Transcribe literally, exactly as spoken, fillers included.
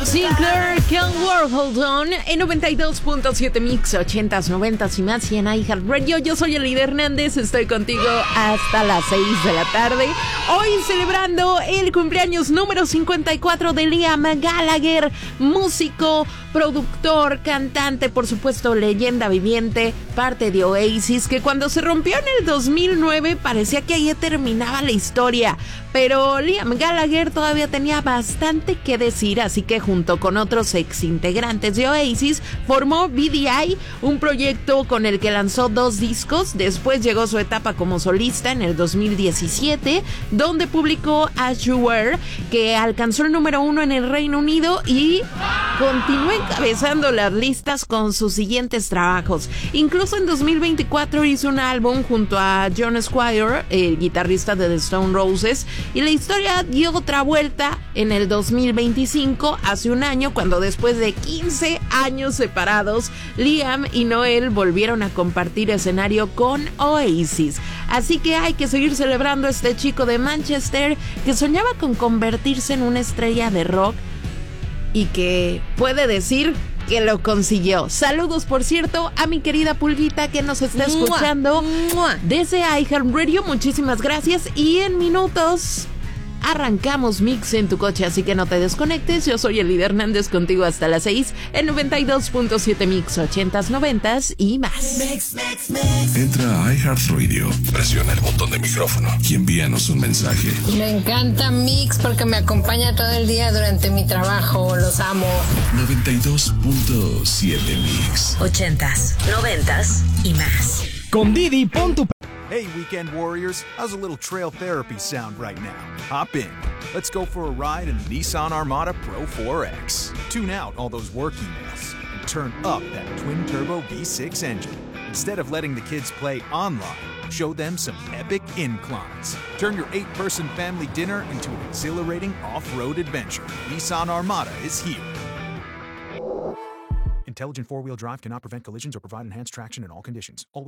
Sinclair, Can World Hold On en noventa y dos punto siete Mix, ochentas, noventas y más, y en iHeartRadio. Yo soy Elida Hernández, estoy contigo hasta las seis de la tarde. Hoy celebrando el cumpleaños número cincuenta y cuatro de Liam Gallagher, músico, productor, cantante, por supuesto leyenda viviente, parte de Oasis, que cuando se rompió en el dos mil nueve parecía que ahí terminaba la historia, pero Liam Gallagher todavía tenía bastante que decir, así que junto con otros ex integrantes de Oasis formó B D I, un proyecto con el que lanzó dos discos. Después llegó su etapa como solista en el dos mil diecisiete, donde publicó As You Were, que alcanzó el número uno en el Reino Unido y continuó encabezando las listas con sus siguientes trabajos. Incluso en dos mil veinticuatro hizo un álbum junto a John Squire, el guitarrista de The Stone Roses, y la historia dio otra vuelta en el dos mil veinticinco, hace un año, cuando después de quince años separados, Liam y Noel volvieron a compartir escenario con Oasis. Así que hay que seguir celebrando a este chico de Manchester que soñaba con convertirse en una estrella de rock y que puede decir que lo consiguió. Saludos, por cierto, a mi querida Pulguita que nos está escuchando ¡Mua! Desde iHeartRadio. Muchísimas gracias. Y en minutos arrancamos Mix en tu coche, así que no te desconectes. Yo soy Elida Hernández, contigo hasta las seis en noventa y dos punto siete Mix, ochentas, noventas y más. Mix, mix, mix. Entra a iHeartRadio, presiona el botón de micrófono y envíanos un mensaje. Me encanta Mix porque me acompaña todo el día durante mi trabajo. Los amo. noventa y dos punto siete Mix, ochentas, noventas y más. Con Didi, pon tu... Hey, Weekend Warriors, how's a little trail therapy sound right now? Hop in. Let's go for a ride in the Nissan Armada Pro four X. Tune out all those work emails and turn up that twin-turbo V six engine. Instead of letting the kids play online, show them some epic inclines. Turn your eight-person family dinner into an exhilarating off-road adventure. Nissan Armada is here. Intelligent four-wheel drive cannot prevent collisions or provide enhanced traction in all conditions. Always